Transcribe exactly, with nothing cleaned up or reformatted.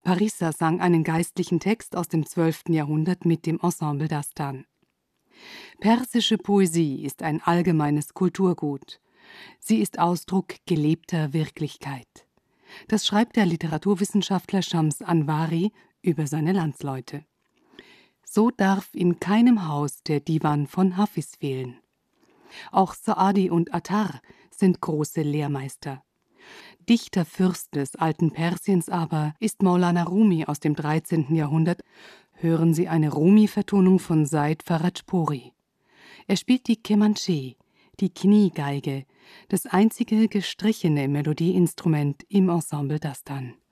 Parissa sang einen geistlichen Text aus dem zwölften Jahrhundert mit dem Ensemble Dastan. Persische Poesie ist ein allgemeines Kulturgut. Sie ist Ausdruck gelebter Wirklichkeit. Das schreibt der Literaturwissenschaftler Shams Anwari über seine Landsleute. So darf in keinem Haus der Divan von Hafiz fehlen. Auch Saadi und Attar sind große Lehrmeister. Dichterfürst des alten Persiens aber ist Maulana Rumi aus dem dreizehnten Jahrhundert. Hören Sie eine Rumi-Vertonung von Said Farajpuri. Er spielt die Kemanche, die Kniegeige, das einzige gestrichene Melodieinstrument im Ensemble Dastan.